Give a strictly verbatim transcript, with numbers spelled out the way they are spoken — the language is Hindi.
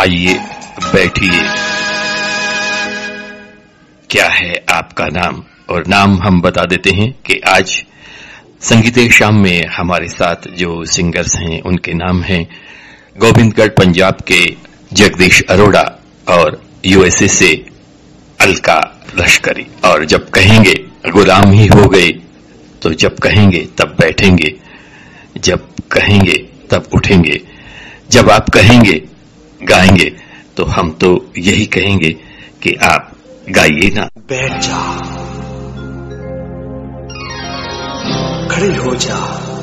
आइए बैठिए। क्या है आपका नाम? और नाम हम बता देते हैं कि आज संगीत शाम में हमारे साथ जो सिंगर्स हैं उनके नाम हैं गोविंदगढ़ पंजाब के जगदीश अरोड़ा और यूएसए से अलका लश्करी। और जब कहेंगे गुलाम ही हो गए तो जब कहेंगे तब बैठेंगे, जब कहेंगे तब उठेंगे, जब आप कहेंगे गाएंगे तो हम तो यही कहेंगे कि आप गाइए ना। बैठ जा, खड़ी हो जा,